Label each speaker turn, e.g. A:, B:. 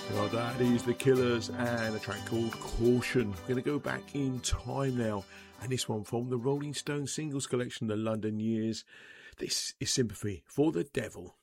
A: Well, that is The Killers and a track called Caution. We're going to go back in time now, and this one from the Rolling Stones singles collection, The London Years. This is Sympathy for the Devil.